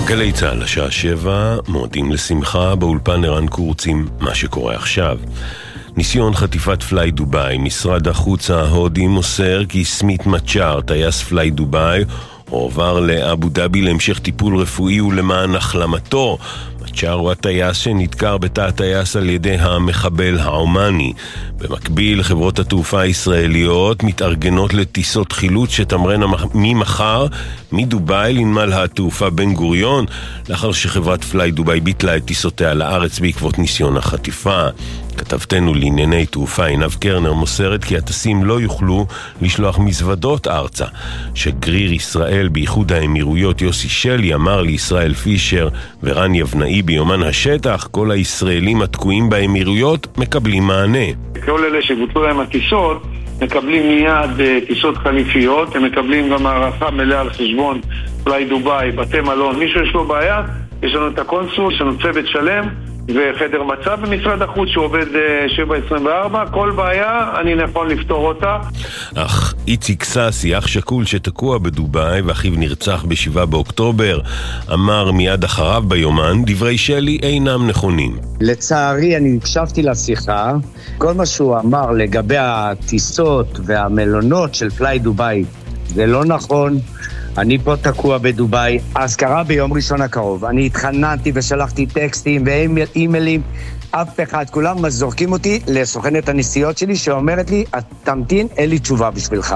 גלי צהל, השעה 7, מועדים לשמחה, באולפן ערן קורצים, מה שקורה עכשיו. ניסיון חטיפת פליי דוביי, משרד החוץ ההודי מוסר כי סמית מצ'אר, טייס פליי דוביי, הועבר לאבו דאבי להמשך טיפול רפואי ולמען החלמתו. מצ'אר הוא הטייס שנדקר בתא הטייס על ידי המחבל העומני. במקביל, חברות התעופה הישראליות מתארגנות לטיסות חילוץ שתמרנה ממחר מדוביי לנמל התעופה בן גוריון, לאחר שחברת פליי דוביי ביטלה את טיסותיה לארץ בעקבות ניסיון החטיפה. כתבתנו לענייני תעופה עינב קרנר מוסרת כי הטסים לא יוכלו לשלוח מזוודות ארצה. שגריר ישראל באיחוד האמירויות יוסי שלי אמר לישראל פישר ורן יבנאי ביומן השטח, כל הישראלים התקועים באמירויות מקבלים מענה. כל אלה שבוטלו להם הטיסות מקבלים מיד טיסות חליפיות, הם מקבלים גם הערכה מלאה על חשבון פליי דוביי, בתי מלון. מישהו יש לו בעיה, יש לנו את הקונסול, יש לנו צוות שלם וחדר מצב במשרד החוץ שעובד 7/24, כל בעיה אני נכון לפתור אותה. אך איציק סאסי, אח שקול שתקוע בדוביי ואחיו נרצח ב7 באוקטובר, אמר מיד אחריו ביומן, דברי שלי אינם נכונים. לצערי אני הקשבתי לשיחה, כל מה שהוא אמר לגבי הטיסות והמלונות של פליי דוביי זה לא נכון. אני פה תקוע בדוביי, האזכרה ביום ראשון הקרוב. אני התחננתי ושלחתי טקסטים ואימיילים, אף אחד, כולם זורקים אותי לסוכנת הנסיעות שלי שאומרת לי, תמתין, אין לי תשובה בשבילך.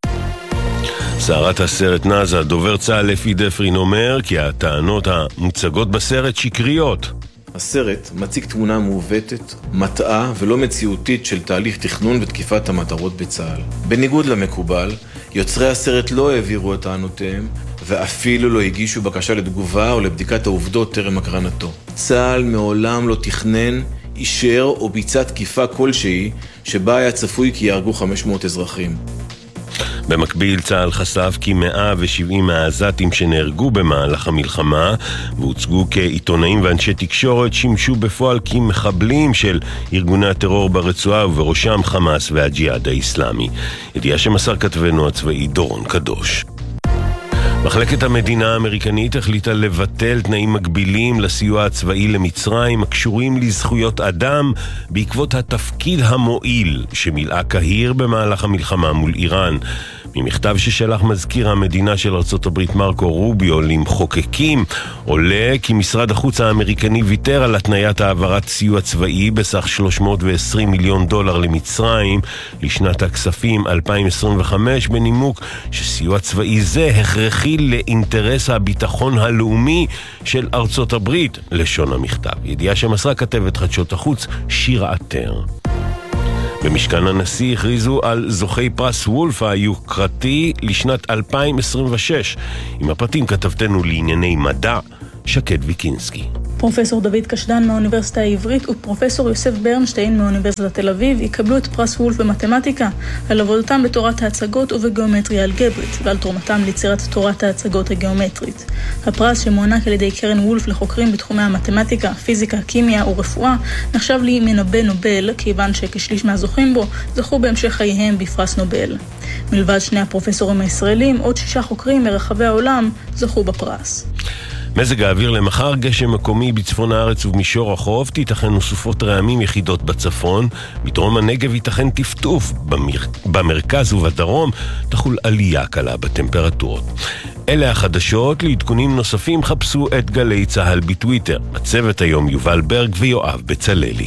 סערת הסרט נאזה, דובר צה"ל לפי דפרין אומר כי הטענות המוצגות בסרט שקריות. הסרט מציג תמונה מעוותת, מטעה ולא מציאותית של תהליך תכנון ותקיפת המטרות בצה"ל. בניגוד למקובל, יוצרי הסרט לא העבירו את טענותיהם ואפילו לא הגישו בקשה לתגובה או לבדיקת העובדות טרם הקרנתו. צה"ל מעולם לא תכנן, אישר או ביצע תקיפה כלשהי שבה היה צפוי כי יהרגו 500 אזרחים. במקביל צה"ל חשף כי 170 מהעזתים שנהרגו במהלך המלחמה והוצגו כעיתונאים ואנשי תקשורת שימשו בפועל כמחבלים של ארגוני הטרור ברצועה ובראשם חמאס והג'יהאד האסלאמי. ידיעה שמסר כתבנו הצבאי דורון קדוש. מחלקת המדינה האמריקנית החליטה לבטל תנאים מקבילים לסיוע הצבאי למצרים הקשורים לזכויות אדם בעקבות התפקיד המועיל שמילאה קהיר במהלך המלחמה מול איראן. ממכתב ששלח מזכיר המדינה של ארצות הברית מרקו רוביו למחוקקים עולה כי משרד החוץ האמריקני ויתר על התניית העברת סיוע צבאי בסך $320 מיליון למצרים לשנת הכספים 2025 בנימוק שסיוע צבאי זה הכרחי לאינטרס הביטחון הלאומי של ארצות הברית, לשון המכתב. ידיעה שמסרה כתבת חדשות החוץ שירה עטר. במשכן הנשיא הכריזו על זוכי פרס וולף היוקרתי לשנת 2026. עם הפרטים כתבתנו לענייני מדע, שקד ויקינסקי. פרופסור דוד קשדן מהאוניברסיטה העברית ופרופסור יוסף ברנשטיין מאוניברסיטת תל אביב יקבלו את פרס וולף במתמטיקה על עבודתם בתורת ההצגות ובגיאומטריה אלגברית ועל תרומתם ליצירת תורת ההצגות הגיאומטרית. הפרס שמוענק על ידי קרן וולף לחוקרים בתחומי המתמטיקה, פיזיקה, קימיה ורפואה נחשב למנבא נובל כיוון שכשליש מהזוכים בו זכו בהמשך חייהם בפרס נובל. מלבד שני הפרופסורים הישראלים, עוד 6 חוקרים מרחבי העולם זכו בפרס. מזג האוויר למחר, גשם מקומי בצפון הארץ ובמישור החוף, תיתכן סופות רעמים יחידות בצפון, מדרום הנגב ייתכן טפטוף, במרכז ובדרום תחול עלייה קלה בטמפרטורות. אלה החדשות, לעדכונים נוספים חפשו את גלי צהל בטוויטר. הצוות היום יובל ברג ויואב בצללי.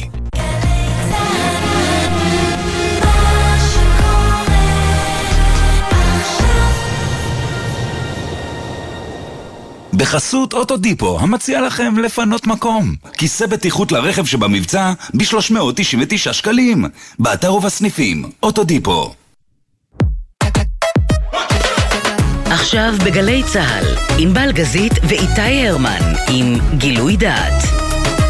בחסות אוטודיפו, המציע לכם לפנות מקום. כיסא בטיחות לרכב שבמבצע ב-399 שקלים. באתר ובסניפים, אוטודיפו. עכשיו בגלי צהל, ענבל גזית ואיתי הרמן עם גילוי דעת.